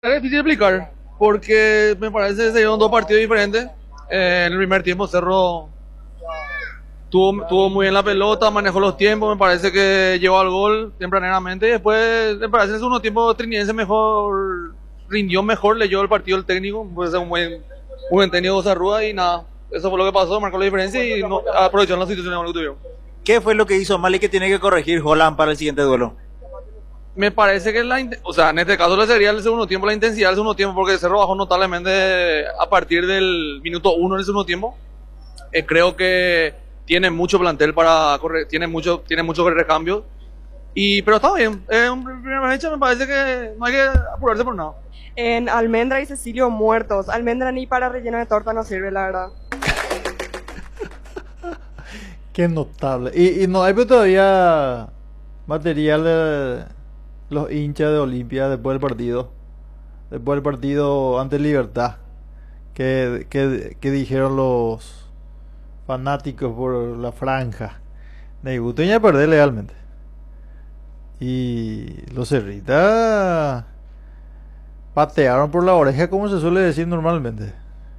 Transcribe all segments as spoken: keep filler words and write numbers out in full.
Es difícil explicar, porque me parece que se dieron dos partidos diferentes. Eh, en el primer tiempo Cerro tuvo, tuvo muy bien la pelota, manejó los tiempos, me parece que llegó al gol tempraneramente. Y después, me parece que en el segundo tiempo Trinidense mejor, rindió mejor, leyó el partido el técnico, pues un buen, un buen técnico Zarrúa y nada. Eso fue lo que pasó, marcó la diferencia y no, aprovecharon la situación que tuvieron. ¿Qué fue lo que hizo mal y que tiene que corregir Holland para el siguiente duelo? Me parece que la, o sea, en este caso le sería el segundo tiempo, la intensidad del segundo tiempo, porque Cerro bajó notablemente a partir del minuto uno del segundo tiempo. Eh, creo que tiene mucho plantel para correr, tiene mucho, tiene mucho recambio. Y, pero está bien, en eh, primera fecha me parece que no hay que apurarse por nada. En Almendra y Cecilio muertos. Almendra ni para relleno de torta no sirve, la verdad. Qué notable. Y, y no hay todavía material de los hinchas de Olimpia después del partido. Después del partido ante Libertad. Que, que, que dijeron los fanáticos por la franja. Me gustó ya perder legalmente. Y los cerritas patearon por la oreja, como se suele decir normalmente.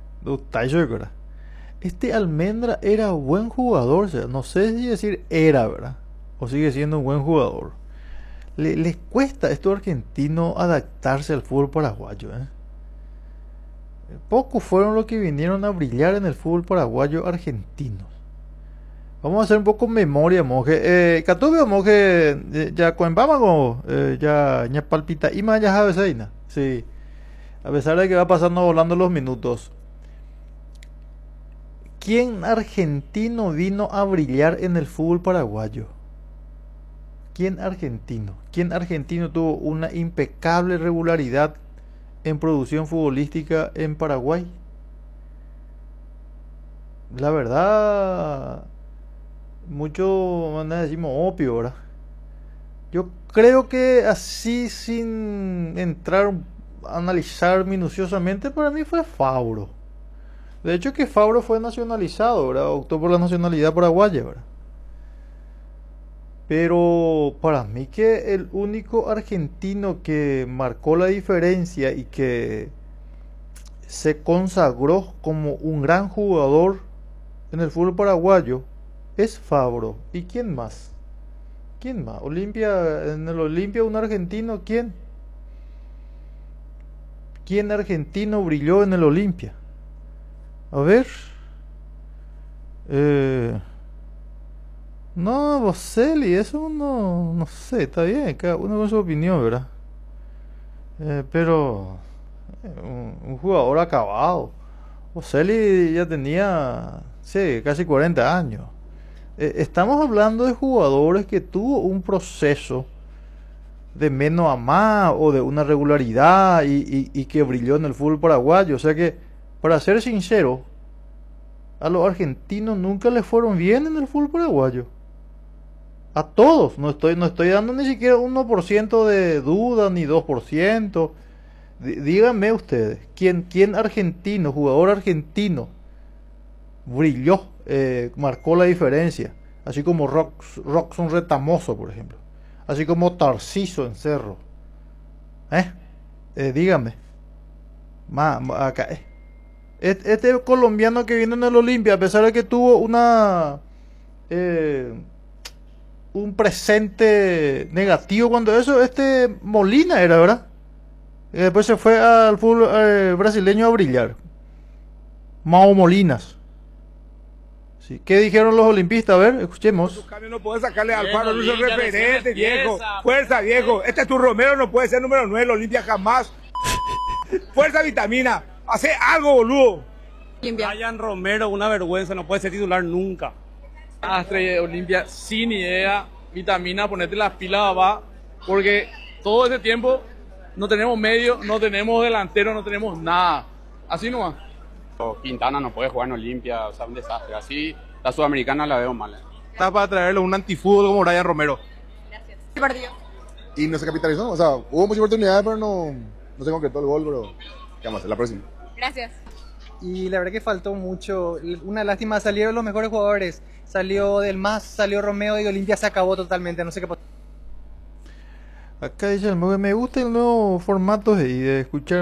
Este Almendra era buen jugador, o sea, no sé si decir era, ¿verdad? O sigue siendo un buen jugador. Le, les cuesta a estos argentinos adaptarse al fútbol paraguayo, ¿eh? Pocos fueron los que vinieron a brillar en el fútbol paraguayo argentinos. Vamos a hacer un poco memoria, monje. Eh, Catubio, monje, ya con Bámago, eh, ya, ya palpita, y más ya sabe, sí. A pesar de que va pasando volando los minutos. ¿Quién argentino vino a brillar en el fútbol paraguayo? ¿Quién argentino? ¿Quién argentino tuvo una impecable regularidad en producción futbolística en Paraguay? La verdad, mucho decimos opio, ¿verdad? Yo creo que así, sin entrar a analizar minuciosamente, para mí fue Fabro. De hecho que Fabro fue nacionalizado, ¿verdad? Optó por la nacionalidad paraguaya, ¿verdad? Pero para mí que el único argentino que marcó la diferencia y que se consagró como un gran jugador en el fútbol paraguayo es Fabro. ¿Y quién más? ¿Quién más? Olimpia, en el Olimpia un argentino, ¿quién? ¿Quién argentino brilló en el Olimpia? A ver. Eh, no, Boselli, eso no, no sé, está bien, cada uno con su opinión, ¿verdad? Eh, pero eh, un, un jugador acabado. Boselli ya tenía, sí, casi cuarenta años. Eh, estamos hablando de jugadores que tuvo un proceso de menos a más o de una regularidad y, y, y que brilló en el fútbol paraguayo. O sea que, para ser sincero, a los argentinos nunca les fueron bien en el fútbol paraguayo. A todos. No estoy, no estoy dando ni siquiera uno por ciento de duda, ni dos por ciento. D- díganme ustedes, ¿quién, quién argentino, jugador argentino, brilló, eh, marcó la diferencia? Así como Rox, Roxon Retamoso, por ejemplo. Así como Tarciso en Cerro. ¿Eh? Eh, díganme. Ma, ma, acá, eh. Este colombiano que viene en el Olimpia, a pesar de que tuvo una eh, un presente negativo cuando eso, este Molina era, ¿verdad? Y después se fue al fútbol eh, brasileño a brillar. Mao Molinas. Sí. ¿Qué dijeron los olimpistas? A ver, escuchemos. No puedes sacarle al Alfaro, no es el referente, viejo. Fuerza, viejo. Este es tu Romero, no puede ser número nueve, el Olimpia jamás. Fuerza, Vitamina. Hace algo, boludo. Ryan Romero, una vergüenza, no puede ser titular nunca. Astre Olimpia sin idea, Vitamina, ponete las pilas, va, porque todo ese tiempo no tenemos medio, no tenemos delantero, no tenemos nada. Así nomás. Quintana no puede jugar en Olimpia, o sea, un desastre. Así la sudamericana la veo mal. Está para traerle un antifútbol como Ryan Romero. Gracias. ¿Qué partido? Y no se capitalizó, o sea, hubo muchas oportunidades, pero no, no se concretó el gol, pero ¿qué vamos a hacer? La próxima. Gracias. Y la verdad que faltó mucho. Una lástima, salieron los mejores jugadores. Salió Del Mas, salió Romeo y Olimpia se acabó totalmente. No sé qué pasó. Acá dice, me gusta el nuevo formato de, de escuchar